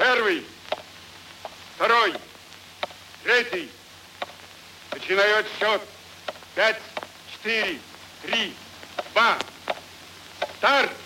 Первый, второй, третий. Начинаю отсчет. 5, 4, 3, 2. Старт!